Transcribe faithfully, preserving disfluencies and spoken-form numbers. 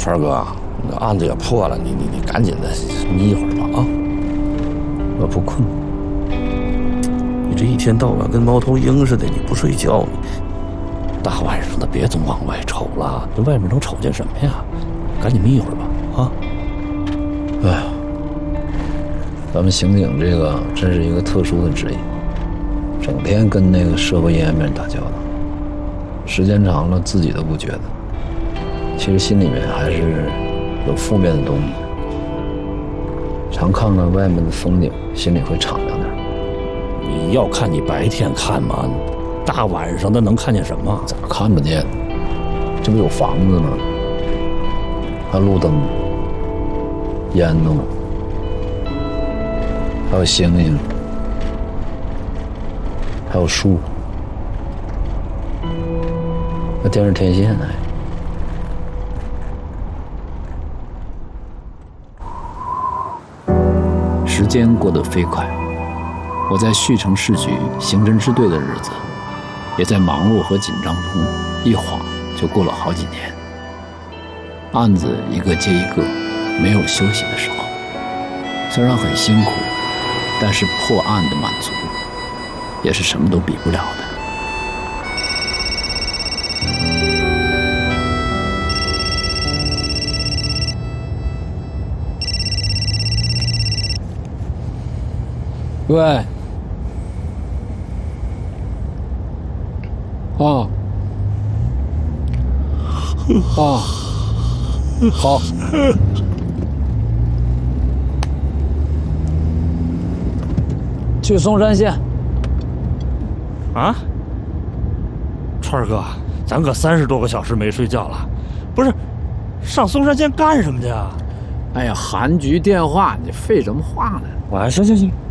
川哥，那案子也破了，你你你赶紧的眯一会儿吧啊！ 我不困。你这一天到晚跟猫头鹰似的，你不睡觉，你大晚上的别总往外瞅了，这外面能瞅见什么呀？赶紧眯一会儿吧啊！ 哎呀，咱们刑警这个真是一个特殊的职业，整天跟那个社会阴暗面打交道，时间长了自己都不觉得，其实心里面还是有负面的东西。常看看外面的风景，心里会敞亮点。 你要看你白天看吗？大晚上的能看见什么？ 咋看不见？这不有房子吗？还有路灯，烟囱，还有星星，还有树，那电视天线呢？ 时间过得飞快，我在旭城市局刑侦支队的日子，也在忙碌和紧张中，一晃就过了好几年。案子一个接一个，没有休息的时候。虽然很辛苦，但是破案的满足，也是什么都比不了的。 喂，啊，啊，好，去松山县。 啊，川哥，咱可三十多个小时没睡觉了，不是，上松山县干什么去啊？ 哎呀，韩局电话，你废什么话呢？ 我行行行，